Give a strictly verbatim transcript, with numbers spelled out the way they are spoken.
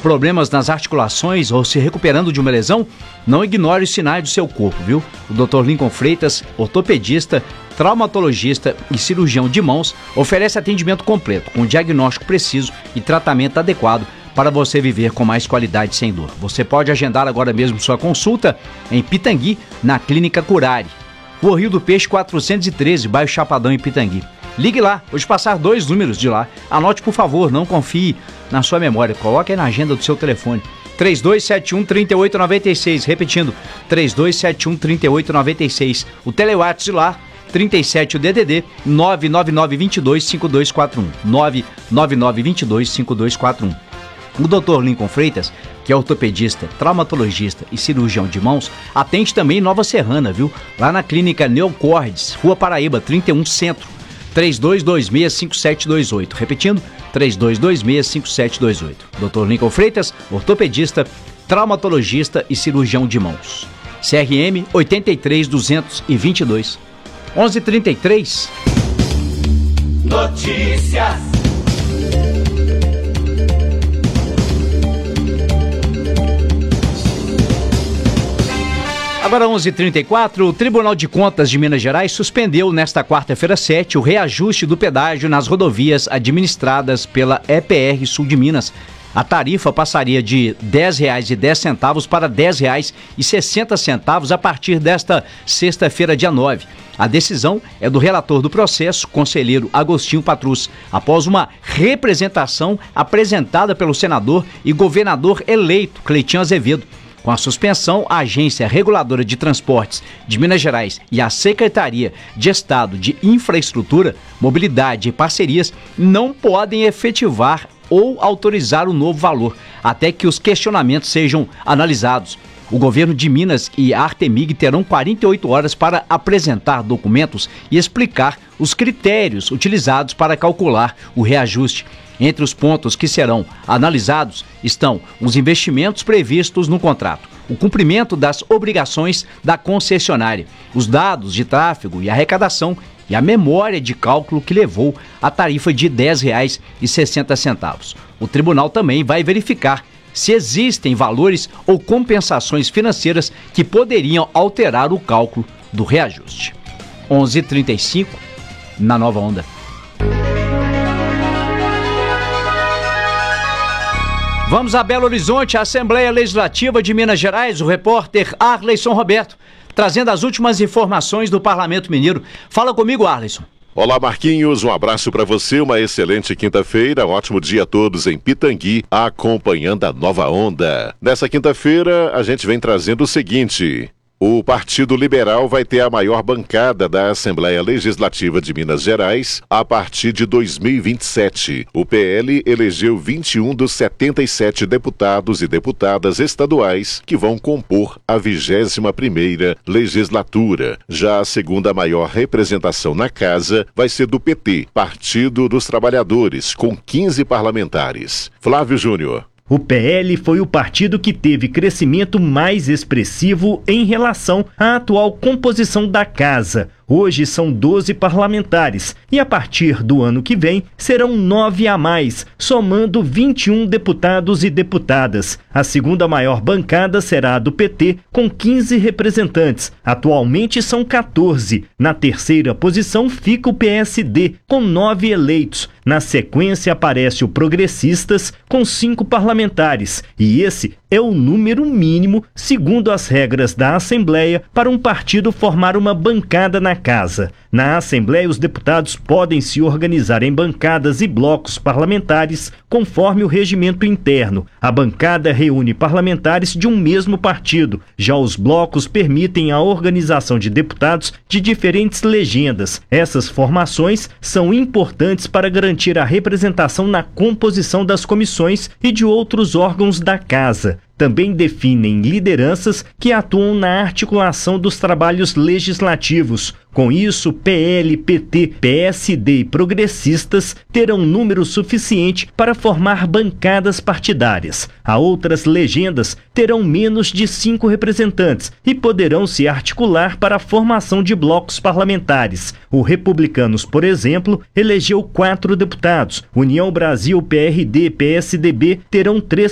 problemas nas articulações ou se recuperando de uma lesão? Não ignore os sinais do seu corpo, viu? O doutor Lincoln Freitas, ortopedista, traumatologista e cirurgião de mãos, oferece atendimento completo, com diagnóstico preciso e tratamento adequado para você viver com mais qualidade sem dor. Você pode agendar agora mesmo sua consulta em Pitangui, na Clínica Curare. Rua Rio do Peixe quatrocentos e treze, bairro Chapadão, em Pitangui. Ligue lá, vou te passar dois números de lá. Anote, por favor, não confie na sua memória. Coloque aí na agenda do seu telefone. três dois sete um, três oito nove seis. Repetindo, três dois sete um, três oito nove seis. O telewatts de lá, trinta e sete, o D D D, nove nove nove dois dois cinco dois quatro um. nove nove nove dois dois cinco dois quatro um. O doutor Lincoln Freitas, que é ortopedista, traumatologista e cirurgião de mãos, atende também em Nova Serrana, viu? Lá na clínica Neocordes, Rua Paraíba, trinta e um, Centro. três dois dois seis, cinco sete dois oito. Repetindo, três dois dois seis, cinco sete dois oito. doutor Lincoln Freitas, ortopedista, traumatologista e cirurgião de mãos. C R M oito três duzentos e vinte e dois. onze e trinta e três. Notícias. Agora onze e trinta e quatro, o Tribunal de Contas de Minas Gerais suspendeu nesta quarta-feira sete o reajuste do pedágio nas rodovias administradas pela E P R Sul de Minas. A tarifa passaria de dez reais e dez centavos para dez reais e sessenta centavos a partir desta sexta-feira, dia nove. A decisão é do relator do processo, conselheiro Agostinho Patrus, após uma representação apresentada pelo senador e governador eleito Cleitinho Azevedo. Com a suspensão, a Agência Reguladora de Transportes de Minas Gerais e a Secretaria de Estado de Infraestrutura, Mobilidade e Parcerias não podem efetivar ou autorizar o novo valor, até que os questionamentos sejam analisados. O governo de Minas e a Artemig terão quarenta e oito horas para apresentar documentos e explicar os critérios utilizados para calcular o reajuste. Entre os pontos que serão analisados estão os investimentos previstos no contrato, o cumprimento das obrigações da concessionária, os dados de tráfego e arrecadação e a memória de cálculo que levou a tarifa de dez reais e sessenta centavos. O tribunal também vai verificar se existem valores ou compensações financeiras que poderiam alterar o cálculo do reajuste. onze e trinta e cinco, na Nova Onda. Vamos a Belo Horizonte, a Assembleia Legislativa de Minas Gerais, o repórter Arleison Roberto, trazendo as últimas informações do Parlamento Mineiro. Fala comigo, Arleison. Olá, Marquinhos, um abraço para você, uma excelente quinta-feira, um ótimo dia a todos em Pitangui, acompanhando a Nova Onda. Nessa quinta-feira, a gente vem trazendo o seguinte: o Partido Liberal vai ter a maior bancada da Assembleia Legislativa de Minas Gerais a partir de dois mil e vinte e sete. O P L elegeu vinte e um dos setenta e sete deputados e deputadas estaduais que vão compor a vigésima primeira legislatura. Já a segunda maior representação na casa vai ser do P T, Partido dos Trabalhadores, com quinze parlamentares. Flávio Júnior. O P L foi o partido que teve crescimento mais expressivo em relação à atual composição da casa. Hoje são doze parlamentares e a partir do ano que vem serão nove a mais, somando vinte e um deputados e deputadas. A segunda maior bancada será a do P T, com quinze representantes. Atualmente são quatorze. Na terceira posição fica o P S D, com nove eleitos. Na sequência aparece o Progressistas, com cinco parlamentares. E esse é o número mínimo, segundo as regras da Assembleia, para um partido formar uma bancada na casa. Na Assembleia, os deputados podem se organizar em bancadas e blocos parlamentares conforme o regimento interno. A bancada reúne parlamentares de um mesmo partido. Já os blocos permitem a organização de deputados de diferentes legendas. Essas formações são importantes para garantir a representação na composição das comissões e de outros órgãos da casa. Também definem lideranças que atuam na articulação dos trabalhos legislativos. Com isso, P L, P T, P S D e Progressistas terão número suficiente para formar bancadas partidárias. A outras legendas terão menos de cinco representantes e poderão se articular para a formação de blocos parlamentares. O Republicanos, por exemplo, elegeu quatro deputados. União Brasil, P R D, P S D B terão três